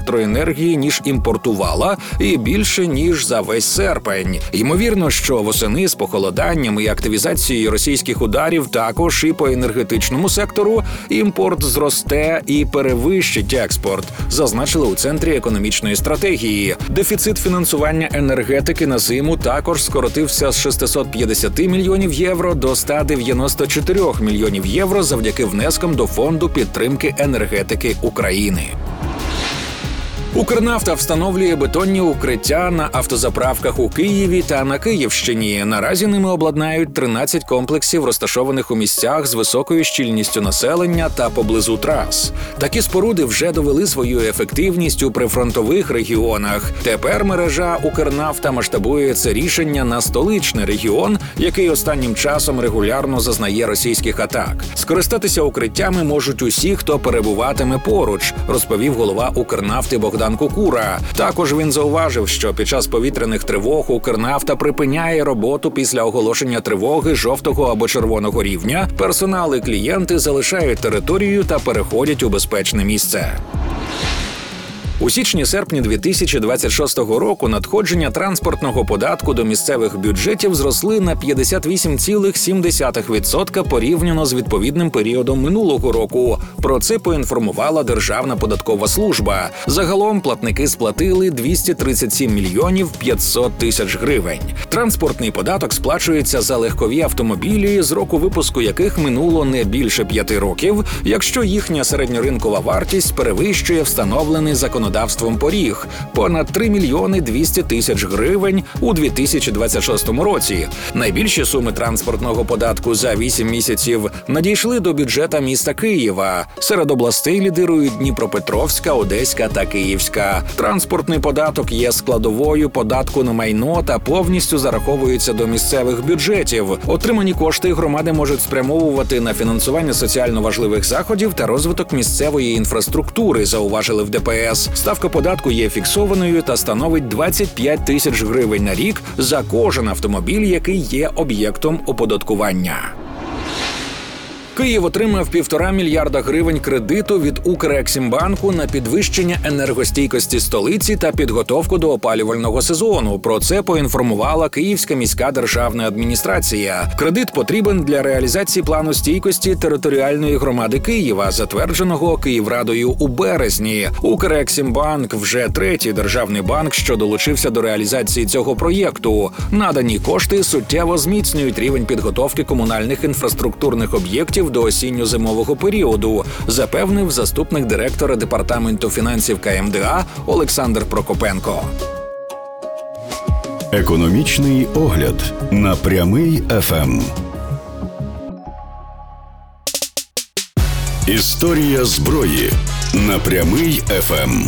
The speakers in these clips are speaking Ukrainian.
електроенергії, ніж імпортувала, і більше, ніж за весь серпень. Ймовірно, що восени з похолоданням і активізацією російських ударів також і по енергетичному сектору імпорт зросте і перевищить експорт, зазначили у Центрі економічної стратегії. Дефіцит фінансування енергетики на зиму також скоротився з 650 мільйонів євро до 194 мільйонів євро завдяки внескам до Фонду підтримки енергетики України. «Укрнафта» встановлює бетонні укриття на автозаправках у Києві та на Київщині. Наразі ними обладнають 13 комплексів, розташованих у місцях з високою щільністю населення та поблизу трас. Такі споруди вже довели свою ефективність у прифронтових регіонах. Тепер мережа «Укрнафта» масштабує це рішення на столичний регіон, який останнім часом регулярно зазнає російських атак. Скористатися укриттями можуть усі, хто перебуватиме поруч, розповів голова «Укрнафти» Богдан Кукура. Також він зауважив, що під час повітряних тривог «Укрнафта» припиняє роботу після оголошення тривоги жовтого або червоного рівня. Персонал і клієнти залишають територію та переходять у безпечне місце. У січні-серпні 2026 року надходження транспортного податку до місцевих бюджетів зросли на 58,7% порівняно з відповідним періодом минулого року. Про це поінформувала Державна податкова служба. Загалом платники сплатили 237 мільйонів 500 тисяч гривень. Транспортний податок сплачується за легкові автомобілі, з року випуску яких минуло не більше 5 років, якщо їхня середньоринкова вартість перевищує встановлений законодавством поріг – понад 3 мільйони 200 тисяч гривень у 2026 році. Найбільші суми транспортного податку за 8 місяців надійшли до бюджета міста Києва. Серед областей лідирують Дніпропетровська, Одеська та Київська. Транспортний податок є складовою податку на майно та повністю зараховується до місцевих бюджетів. Отримані кошти громади можуть спрямовувати на фінансування соціально важливих заходів та розвиток місцевої інфраструктури, зауважили в ДПС. Ставка податку є фіксованою та становить 25 тисяч гривень на рік за кожен автомобіль, який є об'єктом оподаткування. Київ отримав 1,5 мільярда гривень кредиту від Укрексімбанку на підвищення енергостійкості столиці та підготовку до опалювального сезону. Про це поінформувала Київська міська державна адміністрація. Кредит потрібен для реалізації плану стійкості територіальної громади Києва, затвердженого Київрадою у березні. Укрексімбанк вже третій державний банк, що долучився до реалізації цього проєкту. Надані кошти суттєво зміцнюють рівень підготовки комунальних інфраструктурних об'єктів до осінньо-зимового періоду, запевнив заступник директора Департаменту фінансів КМДА Олександр Прокопенко. Економічний огляд на Прямий ФМ. Історія зброї на Прямий ФМ.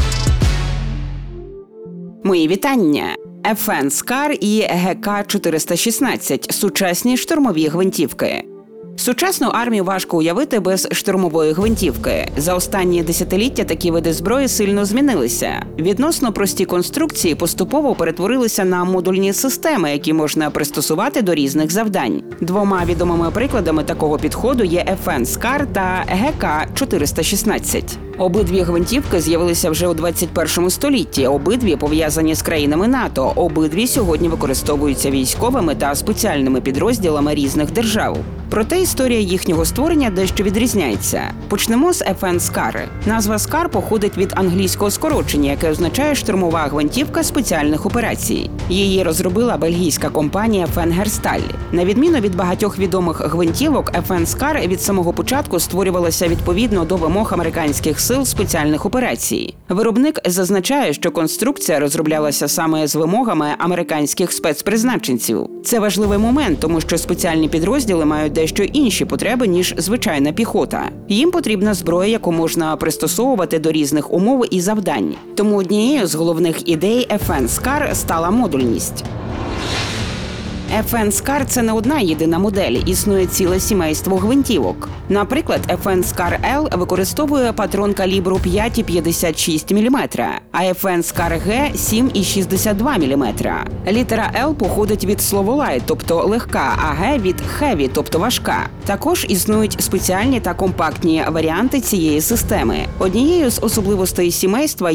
Мої вітання. FN «Скар» і ГК-416 – сучасні штурмові гвинтівки. Сучасну армію важко уявити без штурмової гвинтівки. За останні десятиліття такі види зброї сильно змінилися. Відносно прості конструкції поступово перетворилися на модульні системи, які можна пристосувати до різних завдань. Двома відомими прикладами такого підходу є FN «Скар» та ГК-416. Обидві гвинтівки з'явилися вже у 21 столітті, обидві пов'язані з країнами НАТО, обидві сьогодні використовуються військовими та спеціальними підрозділами різних держав. Проте історія їхнього створення дещо відрізняється. Почнемо з FN «Скар». Назва «Скар» походить від англійського скорочення, яке означає «штурмова гвинтівка спеціальних операцій». Її розробила бельгійська компанія «Фенгерсталь». На відміну від багатьох відомих гвинтівок, FN «Скар» від самого початку створювалася відповідно до вимог американських сил спеціальних операцій. Виробник зазначає, що конструкція розроблялася саме з вимогами американських спецпризначенців. Це важливий момент, тому що спеціальні підрозділи мають дещо інші потреби, ніж звичайна піхота. Їм потрібна зброя, яку можна пристосовувати до різних умов і завдань. Тому однією з головних ідей FN «Скар» стала модульність. FN «Скар» – це не одна єдина модель, існує ціле сімейство гвинтівок. Наприклад, FN «Скар L» використовує патрон калібру 5,56 мм, а FN «Скар G» – 7,62 мм. Літера L походить від слова light, тобто легка, а G – від heavy, тобто важка. Також існують спеціальні та компактні варіанти цієї системи. Однією з особливостей сімейства